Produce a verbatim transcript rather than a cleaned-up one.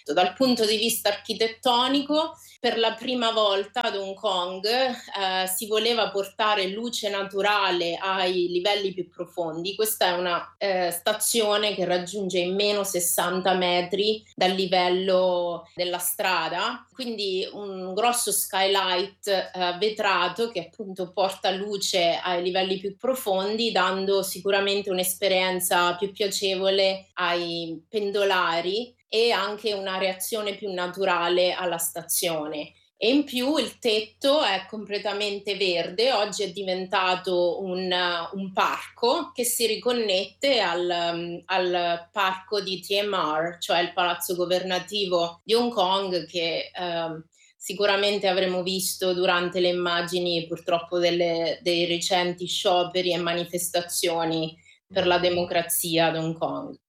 Dal punto di vista architettonico, per la prima volta ad Hong Kong eh, si voleva portare luce naturale ai livelli più profondi. Questa è una eh, stazione che raggiunge in meno sessanta metri dal livello della strada, quindi un grosso skylight eh, vetrato che appunto porta luce ai livelli più profondi, dando sicuramente un'esperienza più piacevole ai pendolari e anche una reazione più naturale alla stazione. E in più il tetto è completamente verde, oggi è diventato un, un parco che si riconnette al, al parco di T M R, cioè il palazzo governativo di Hong Kong, che eh, sicuramente avremo visto durante le immagini purtroppo delle, dei recenti scioperi e manifestazioni per la democrazia ad Hong Kong.